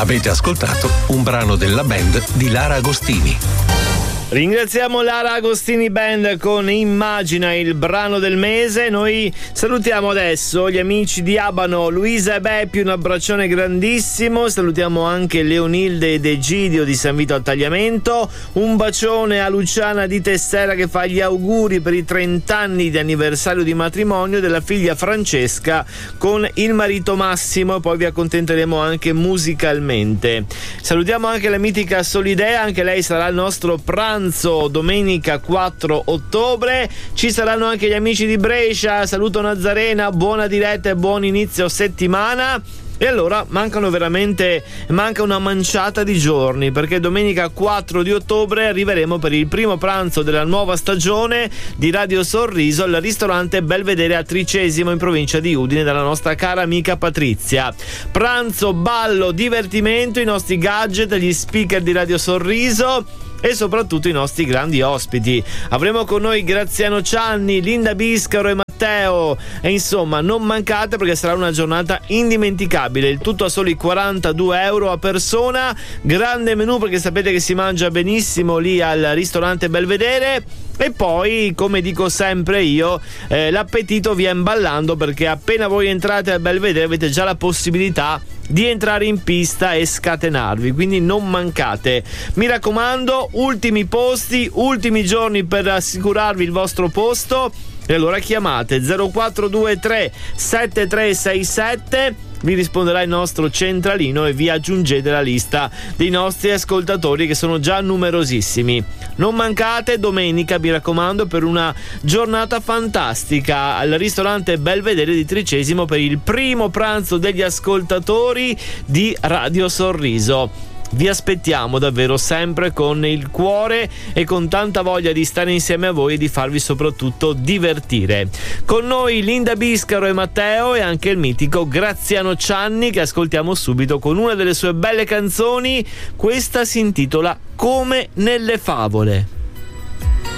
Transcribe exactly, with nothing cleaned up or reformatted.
Avete ascoltato un brano della band di Lara Agostini. Ringraziamo Lara Agostini Band con Immagina, il brano del mese. Noi salutiamo adesso gli amici di Abano, Luisa e Beppi, un abbraccione grandissimo. Salutiamo anche Leonilde ed Egidio di San Vito al Tagliamento. Un bacione a Luciana di Tessera che fa gli auguri per i trenta anni di anniversario di matrimonio della figlia Francesca con il marito Massimo, e poi vi accontenteremo anche musicalmente. Salutiamo anche la mitica Solidea, anche lei sarà il nostro pranzo domenica quattro ottobre. Ci saranno anche gli amici di Brescia. Saluto Nazarena, buona diretta e buon inizio settimana. E allora mancano veramente manca una manciata di giorni, perché domenica quattro di ottobre arriveremo per il primo pranzo della nuova stagione di Radio Sorriso al ristorante Belvedere a Tricesimo in provincia di Udine dalla nostra cara amica Patrizia. Pranzo, ballo, divertimento, i nostri gadget, gli speaker di Radio Sorriso e soprattutto i nostri grandi ospiti. Avremo con noi Graziano Cianni, Linda Biscaro e Matteo, e insomma non mancate perché sarà una giornata indimenticabile. Il tutto a soli quarantadue euro a persona, grande menù perché sapete che si mangia benissimo lì al ristorante Belvedere. E poi, come dico sempre io, eh, l'appetito viene ballando, perché appena voi entrate al Belvedere avete già la possibilità di entrare in pista e scatenarvi, quindi non mancate. Mi raccomando, ultimi posti, ultimi giorni per assicurarvi il vostro posto, e allora chiamate zero quattro due tre sette tre sei sette, vi risponderà il nostro centralino e vi aggiungete la lista dei nostri ascoltatori che sono già numerosissimi. Non mancate domenica, mi raccomando, per una giornata fantastica al ristorante Belvedere di Tricesimo per il primo pranzo degli ascoltatori di Radio Sorriso. Vi aspettiamo davvero sempre con il cuore e con tanta voglia di stare insieme a voi e di farvi soprattutto divertire. Con noi Linda Biscaro e Matteo, e anche il mitico Graziano Cianni, che ascoltiamo subito con una delle sue belle canzoni. Questa si intitola Come nelle favole.